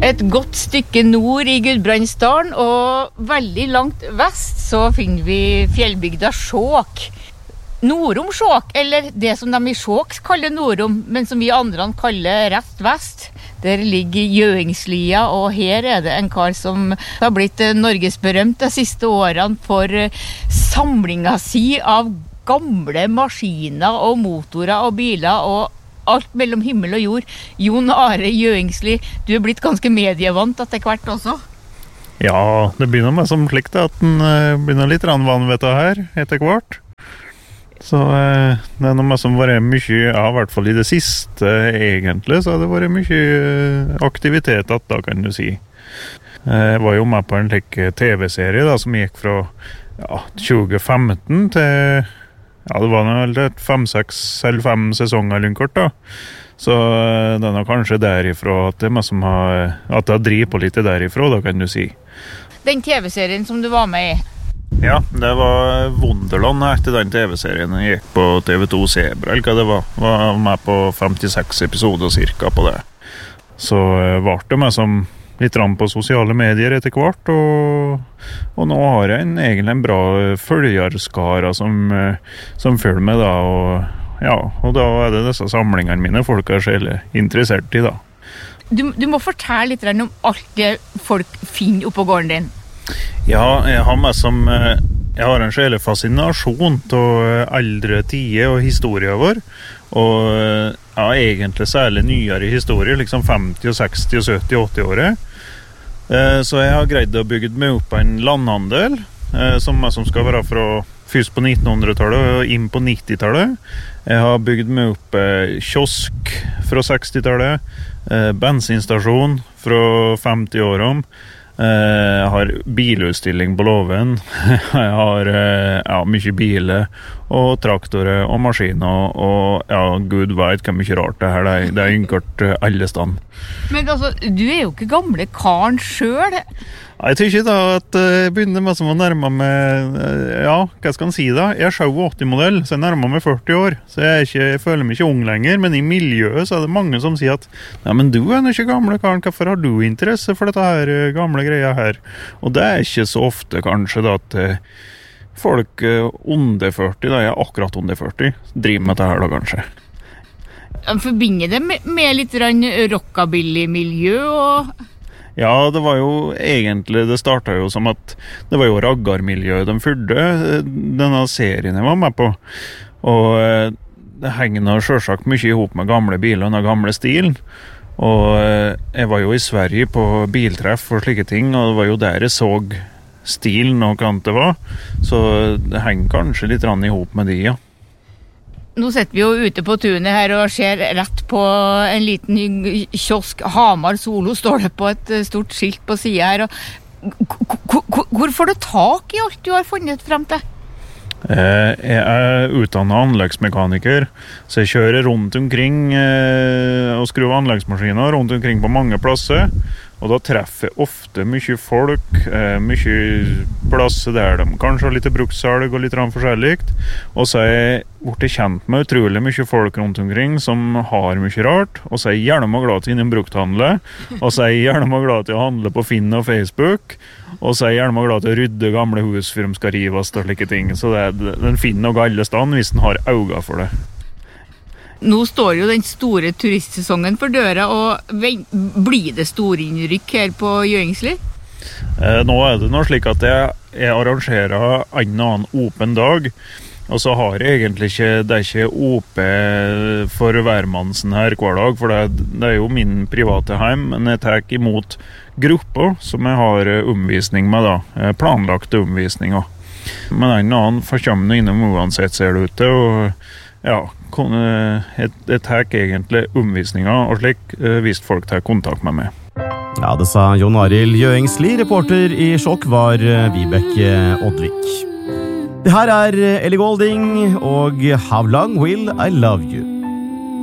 Et godt stykke nord i Gudbrandsdalen, og veldig langt vest så finner vi fjellbygda Skjåk. Nordom Skjåk, eller det som de i Skjåk kaller Nordom, men som vi andre kaller rett vest. Der ligger Gjøingslia, og her det en kar som har blitt norgesberømt de siste årene for samlinga si av gamle maskiner og motorer og biler og alt mellom himmel og jord. Jon Are Gjøingsli, du blitt ganske medievant etter hvert også. Ja, det blir noe som slikt at den blir noe litt vannvettet her etter hvert. Så det noe som var mye, ja, i hvert fall i det siste egentlig, så har det vært mye aktivitet da, kan du si. Jeg var jo med på en TV-serie da, som gikk fra 2015 til det var vel 5-6 eller 5 sesonger eller kort da. Så det kanskje derifra at det som at det driver på litt derifra da, kan du si. Den TV-serien som du var med i? Ja, det var Wunderland etter den TV-serien. Jeg gikk på TV2 Zebra, eller hva det var med på 56 episoder cirka på det. Så var det med som litt på sosiale medier etter hvert, og nå har jeg egentlig en bra følgerskara som følger med da, og da det disse samlingene mine folk selv interessert i da. Du må fortelle litt om alt det folk finner oppå gården din. Ja, jeg har en sjelig fascinasjon til eldre tider og historier vår, og egentlig særlig nyere historier, liksom 50, 60, 70, 80 året. Så jeg har greid å bygge meg opp en landhandel som skal være fra først på 1900-tallet og inn på 90-tallet. Jeg har bygd meg opp kiosk fra 60-tallet, bensinstasjon fra 50-årene. Jeg har bilutstilling på Låven. Jeg har mye biler og traktorer og maskiner og Gud vet hva mye rart det her. Det innkort alle stand. Men altså, du jo ikke gamle karen selv. Jeg tror ikke da at jeg begynner med som å nærme meg, hva skal jeg si da? Jeg 87-modell, så jeg nærmer meg 40 år. Så jeg føler meg ikke ung lenger, men i miljøet så det mange som sier at «Nei, men du jo ikke gamle karen, hvorfor har du interesse for dette her gamle greia her?» Og det ikke så ofte kanskje da at folk under 40, da jeg akkurat under 40, driver med dette her da kanskje. Jeg forbinder det med litt rockabilly-miljø og... Ja, det var jo egentlig, det startet jo som at det var jo raggarmiljøet de fyrde, denne serien jeg var med på. Og det henger nå selvsagt mye ihop med gamle biler og den gamle stilen. Og jeg var jo i Sverige på biltreff og slike ting, og det var jo der jeg så stilen og hva det var. Så det henger kanskje litt ihop med de, ja. Nå sitter vi jo ute på tunet her og ser rett på en liten kiosk. Hamar Solo står det på et stort skilt på siden her. Hvor får du tak i alt du har funnet frem til? Jeg utdannet anleggsmekaniker, så jeg kjører rundt omkring og skrur anleggsmaskiner rundt omkring på mange plasser. Og da treffer jeg ofte mye folk, mye plasser der de kanskje har litt brukssalg og litt forskjellig. Og så jeg blitt kjent med utrolig mye folk rundt omkring som har mye rart. Og så jeg gjerne glad til innen brukthandle. Og så jeg gjerne glad til å handle på Finn og Facebook. Og så jeg gjerne glad til å rydde gamle hus før de skal rives og slike ting. Så den finner noe alle stand hvis den har øyne for det. Nå står jo den store turistsesongen for døra, og blir det storinnrykk her på Gjøingsli? Nå det noe slik at jeg arrangerer en annen åpen dag, og så har jeg egentlig det ikke åpen for hvermannsen her hver dag, for det jo min private heim, men jeg tar imot grupper som jeg har omvisning med da, planlagte omvisninger. Men en annen får komme innom uansett ser det ut til, og ja, jeg tar egentlig omvisninger og slik hvis folk tar kontakt med meg. Ja, det sa Jon Arild Gjøingsli. Reporter i Sjokk var Vibeke Oddvik. Det her Ellie Goulding og How Long Will I Love You?